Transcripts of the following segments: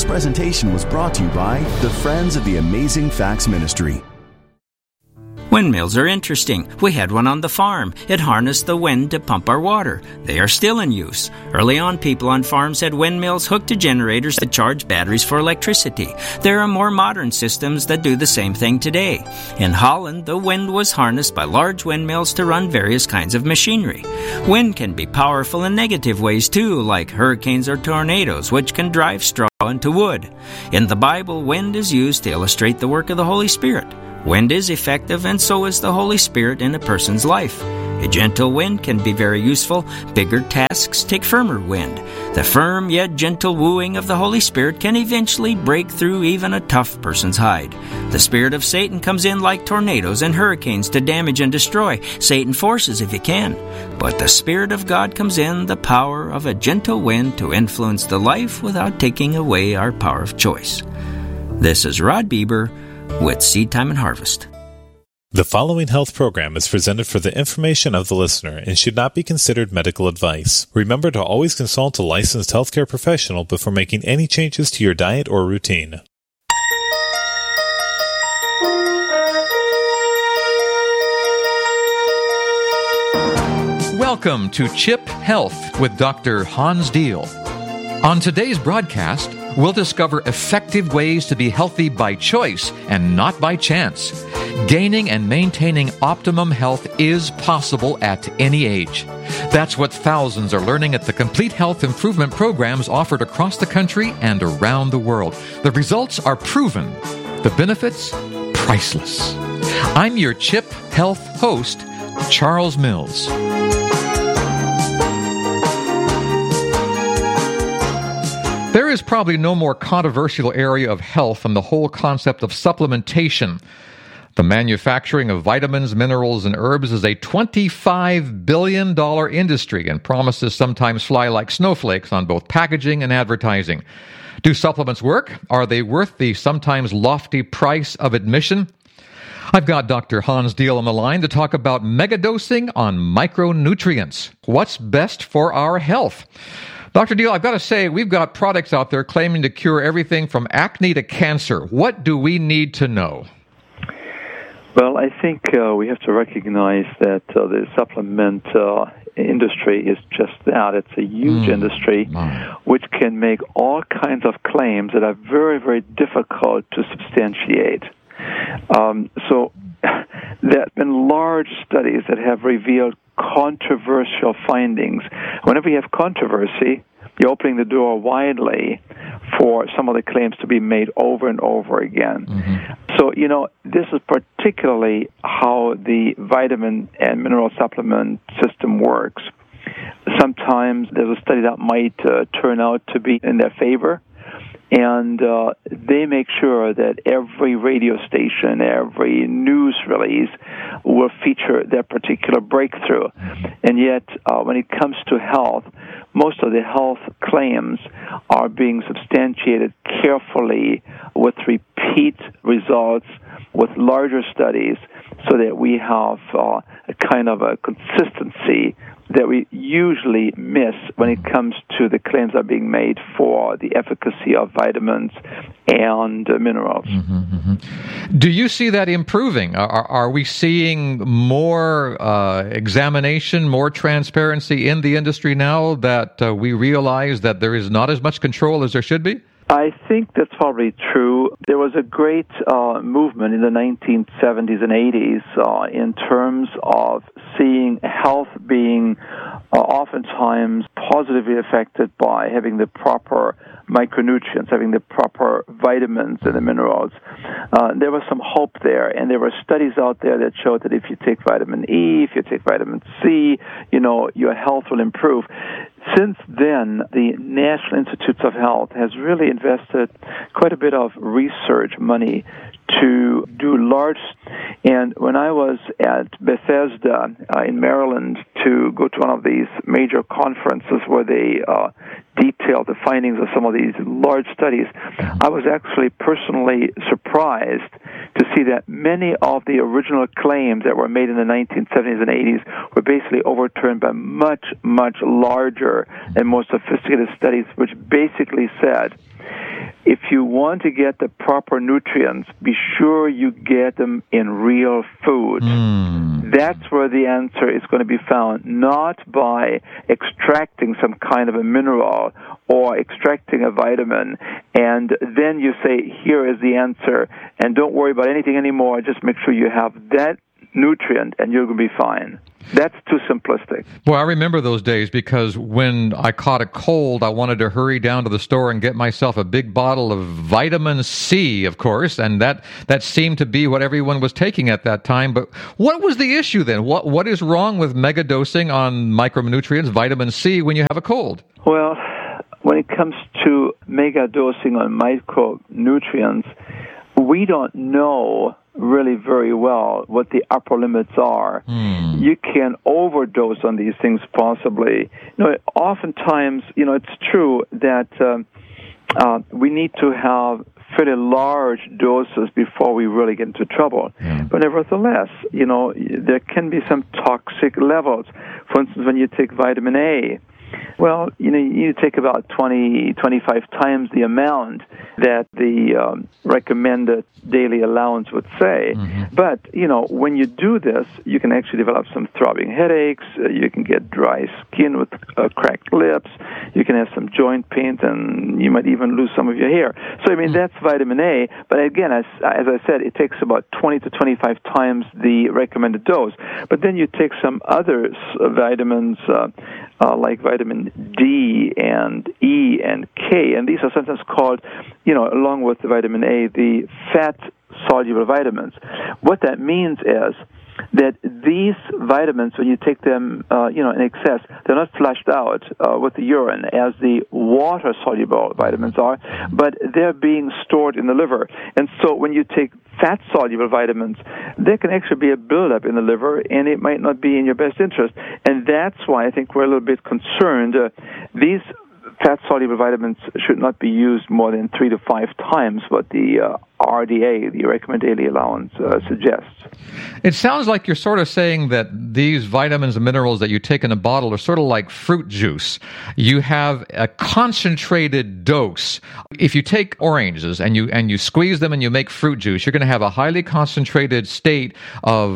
This presentation was brought to you by the Friends of the Amazing Facts Ministry. Windmills are interesting. We had one on the farm. It harnessed the wind to pump our water. They are still in use. Early on, people on farms had windmills hooked to generators that charge batteries for electricity. There are more modern systems that do the same thing today. In Holland, the wind was harnessed by large windmills to run various kinds of machinery. Wind can be powerful in negative ways too, like hurricanes or tornadoes, which can drive straw into wood. In the Bible, wind is used to illustrate the work of the Holy Spirit. Wind is effective, and so is the Holy Spirit in a person's life. A gentle wind can be very useful. Bigger tasks take firmer wind. The firm yet gentle wooing of the Holy Spirit can eventually break through even a tough person's hide. The spirit of Satan comes in like tornadoes and hurricanes to damage and destroy. Satan forces if he can. But the Spirit of God comes in the power of a gentle wind to influence the life without taking away our power of choice. This is Rod Bieber with Seed Time and Harvest. The following health program is presented for the information of the listener and should not be considered medical advice. Remember to always consult a licensed healthcare professional before making any changes to your diet or routine. Welcome to CHIP Health with Dr. Hans Diehl. On today's broadcast, we'll discover effective ways to be healthy by choice and not by chance. Gaining and maintaining optimum health is possible at any age. That's what thousands are learning at the complete health improvement programs offered across the country and around the world. The results are proven. The benefits, priceless. I'm your CHIP Health host, Charles Mills. There is probably no more controversial area of health than the whole concept of supplementation. The manufacturing of vitamins, minerals, and herbs is a $25 billion industry and promises sometimes fly like snowflakes on both packaging and advertising. Do supplements work? Are they worth the sometimes lofty price of admission? I've got Dr. Hans Diehl on the line to talk about megadosing on micronutrients. What's best for our health? Dr. Diehl, I've got to say, we've got products out there claiming to cure everything from acne to cancer. What do we need to know? Well, I think we have to recognize that the supplement industry is just that. It's a huge industry which can make all kinds of claims that are very, very difficult to substantiate. So there have been large studies that have revealed controversial findings. Whenever you have controversy, you're opening the door widely for some of the claims to be made over and over again. So, this is particularly how the vitamin and mineral supplement system works. Sometimes there's a study that might turn out to be in their favor, and they make sure that every radio station, every news release will feature their particular breakthrough. And yet, when it comes to health, most of the health claims are being substantiated carefully with repeat results, with larger studies, so that we have a kind of a consistency that we usually miss when it comes to the claims that are being made for the efficacy of vitamins and minerals. Do you see that improving? Are we seeing more examination, more transparency in the industry now that we realize that there is not as much control as there should be? I think that's probably true. There was a great movement in the 1970s and 80s in terms of seeing health being oftentimes positively affected by having the proper micronutrients, having the proper vitamins and the minerals. There was some hope there, and there were studies out there that showed that if you take vitamin E, if you take vitamin C, your health will improve. Since then, the National Institutes of Health has really invested quite a bit of research money to do large. And when I was at Bethesda in Maryland to go to one of these major conferences where they detailed the findings of some of these large studies, I was actually personally surprised to see that many of the original claims that were made in the 1970s and 80s were basically overturned by much, much larger and more sophisticated studies, which basically said, if you want to get the proper nutrients, be sure you get them in real food. That's where the answer is going to be found, not by extracting some kind of a mineral or extracting a vitamin, and then you say, here is the answer, and don't worry about anything anymore, just make sure you have that nutrient and you're going to be fine. That's too simplistic. Well, I remember those days because when I caught a cold, I wanted to hurry down to the store and get myself a big bottle of vitamin C, of course, and that seemed to be what everyone was taking at that time. But what was the issue then? What is wrong with megadosing on micronutrients, vitamin C, when you have a cold? Well, when it comes to megadosing on micronutrients, we don't know really very well what the upper limits are. You can overdose on these things possibly. Oftentimes, it's true that we need to have fairly large doses before we really get into trouble. But nevertheless, there can be some toxic levels. For instance, when you take vitamin A, well, you need to take about 20, 25 times the amount that the recommended daily allowance would say. But, when you do this, you can actually develop some throbbing headaches, you can get dry skin with cracked lips, you can have some joint pains, and you might even lose some of your hair. So, that's vitamin A, but again, as I said, it takes about 20 to 25 times the recommended dose. But then you take some other vitamins, like vitamin D and E and K, and these are sometimes called, along with the vitamin A, the fat-soluble vitamins. What that means is that these vitamins, when you take them, in excess, they're not flushed out with the urine as the water-soluble vitamins are, but they're being stored in the liver. And so when you take fat-soluble vitamins, there can actually be a buildup in the liver, and it might not be in your best interest. And that's why I think we're a little bit concerned. These fat-soluble vitamins should not be used more than 3 to 5 times what the RDA, the recommended daily allowance, suggests. It sounds like you're sort of saying that these vitamins and minerals that you take in a bottle are sort of like fruit juice. You have a concentrated dose. If you take oranges and you squeeze them and you make fruit juice, you're going to have a highly concentrated state of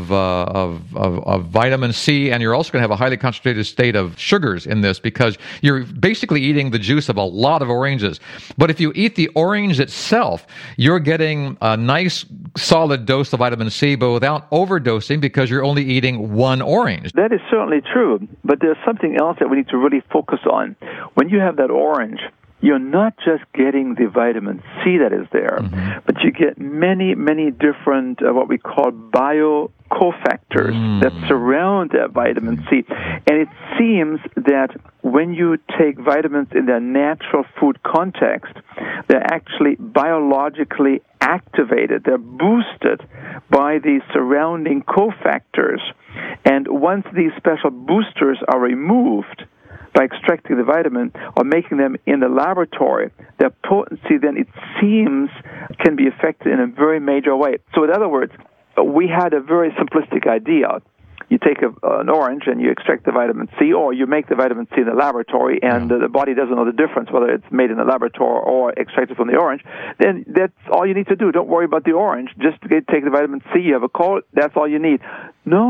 vitamin C, and you're also going to have a highly concentrated state of sugars in this because you're basically eating the juice of a lot of oranges. But if you eat the orange itself, you're getting a nice solid dose of vitamin C, but without overdosing because you're only eating one orange. That is certainly true, but there's something else that we need to really focus on. When you have that orange, you're not just getting the vitamin C that is there, but you get many, many different what we call biocofactors that surround that vitamin C. And it seems that when you take vitamins in their natural food context, they're actually biologically activated. They're boosted by the surrounding cofactors. And once these special boosters are removed, by extracting the vitamin or making them in the laboratory, their potency then, it seems, can be affected in a very major way. So in other words, we had a very simplistic idea. You take an orange and you extract the vitamin C, or you make the vitamin C in the laboratory, and the body doesn't know the difference whether it's made in the laboratory or extracted from the orange. Then that's all you need to do. Don't worry about the orange. Just take the vitamin C. You have a cold. That's all you need. No.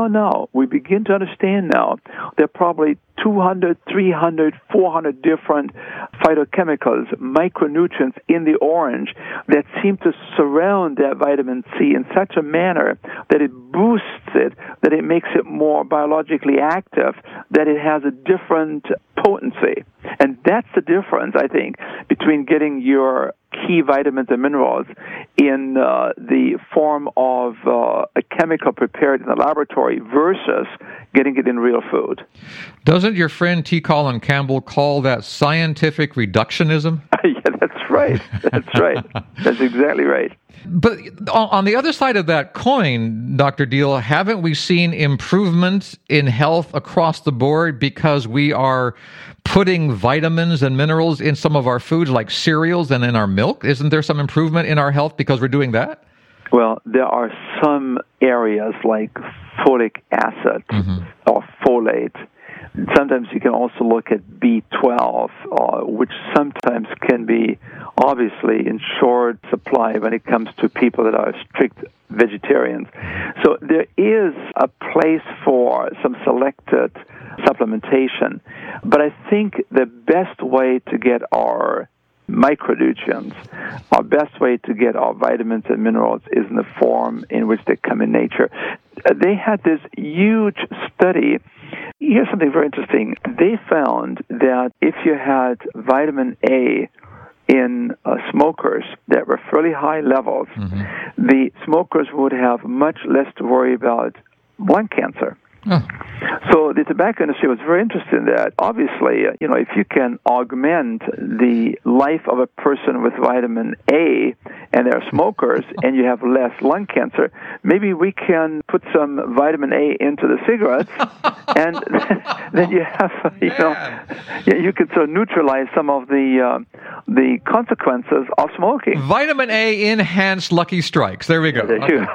We begin to understand now there are probably 200, 300, 400 different phytochemicals, micronutrients in the orange that seem to surround that vitamin C in such a manner that it boosts it, that it makes it more biologically active, that it has a different potency. And that's the difference, I think, between getting your key vitamins and minerals in the form of a chemical prepared in the laboratory versus getting it in real food. Doesn't your friend T. Colin Campbell call that scientific reductionism? Yeah, that's right. That's right. That's exactly right. But on the other side of that coin, Dr. Diehl, haven't we seen improvement in health across the board because we are putting vitamins and minerals in some of our foods like cereals and in our milk? Isn't there some improvement in our health because we're doing that? Well, there are some areas like folic acid or folate. Sometimes you can also look at B12, which sometimes can be obviously in short supply when it comes to people that are strict vegetarians. So there is a place for some selected supplementation, but I think the best way to get our micronutrients, our best way to get our vitamins and minerals is in the form in which they come in nature. They had this huge study. Here's something very interesting. They found that if you had vitamin A in smokers that were fairly high levels, the smokers would have much less to worry about lung cancer. So the tobacco industry was very interested in that. Obviously, if you can augment the life of a person with vitamin A and they're smokers and you have less lung cancer, maybe we can put some vitamin A into the cigarettes and then you have, you could sort of neutralize some of the consequences of smoking. Vitamin A enhanced Lucky Strikes. There we go.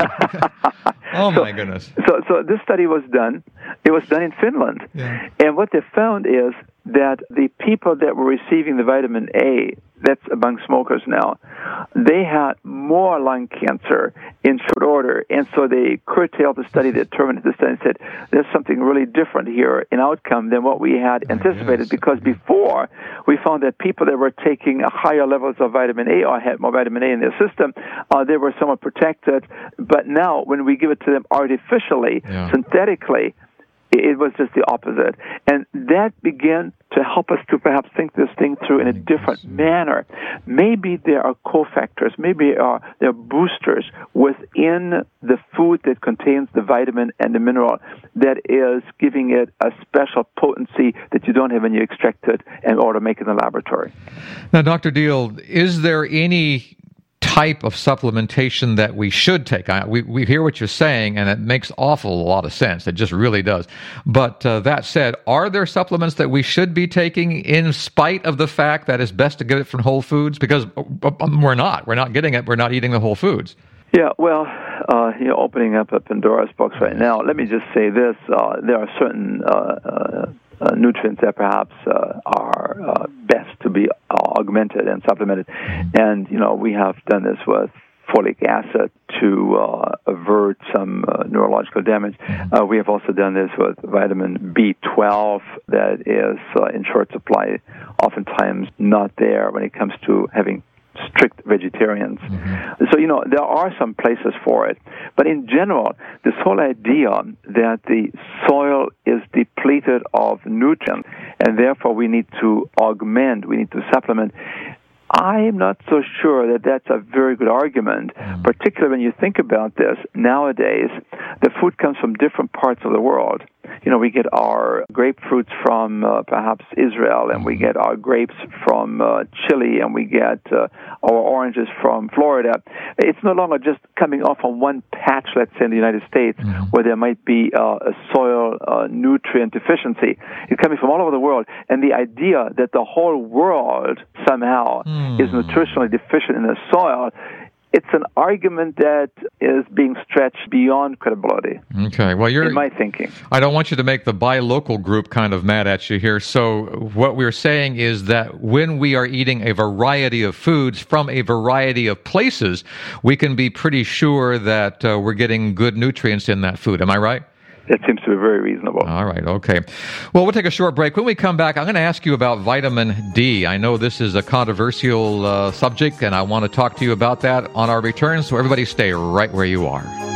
Oh, my goodness. So this study was done. It was done in Finland. Yeah. And what they found is that the people that were receiving the vitamin A, that's among smokers now, they had more lung cancer in short order. And so they curtailed the study, they terminated the study and said, there's something really different here in outcome than what we had anticipated, because before we found that people that were taking higher levels of vitamin A or had more vitamin A in their system, they were somewhat protected. But now when we give it to them artificially, synthetically, it was just the opposite. And that began to help us to perhaps think this thing through in a different manner. Maybe there are cofactors, maybe there are boosters within the food that contains the vitamin and the mineral that is giving it a special potency that you don't have when you extract it in order to make it in the laboratory. Now, Dr. Diehl, is there any type of supplementation that we should take? We hear what you're saying, and it makes a lot of sense. It just really does. But that said, are there supplements that we should be taking in spite of the fact that it's best to get it from whole foods? Because we're not getting it. We're not eating the whole foods. Yeah, well, opening up a Pandora's box right now, let me just say this. There are certain nutrients that perhaps are best to be augmented and supplemented. And, we have done this with folic acid to avert some neurological damage. We have also done this with vitamin B12 that is in short supply, oftentimes not there when it comes to having strict vegetarians. So, there are some places for it. But in general, this whole idea that the soil is depleted of nutrients and therefore we need to augment, we need to supplement, I'm not so sure that that's a very good argument, particularly when you think about this. Nowadays, the food comes from different parts of the world. We get our grapefruits from perhaps Israel, and we get our grapes from Chile, and we get our oranges from Florida. It's no longer just coming off on one patch, let's say in the United States, where there might be a soil nutrient deficiency. It's coming from all over the world. And the idea that the whole world somehow is nutritionally deficient in the soil, it's an argument that is being stretched beyond credibility. Okay, well, in my thinking. I don't want you to make the buy local group kind of mad at you here. So what we're saying is that when we are eating a variety of foods from a variety of places, we can be pretty sure that we're getting good nutrients in that food. Am I right? That seems to be very reasonable. All right, okay. Well, we'll take a short break. When we come back, I'm going to ask you about vitamin D. I know this is a controversial subject, and I want to talk to you about that on our return, so everybody stay right where you are.